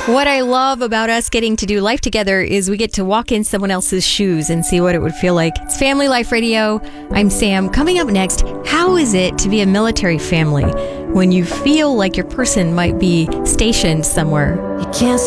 What I love about us getting to do life together is we get to walk in someone else's shoes and see what it would feel like. It's Family Life Radio. I'm Sam. Coming up next, how is it to be a military family when you feel like your person might be stationed somewhere? You can't